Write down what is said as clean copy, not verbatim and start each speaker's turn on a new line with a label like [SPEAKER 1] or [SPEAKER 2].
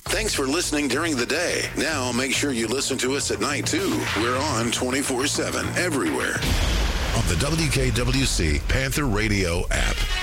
[SPEAKER 1] Thanks for listening during the day. Now make sure you listen to us at night, too. We're on 24/7 everywhere on the WKWC Panther Radio app.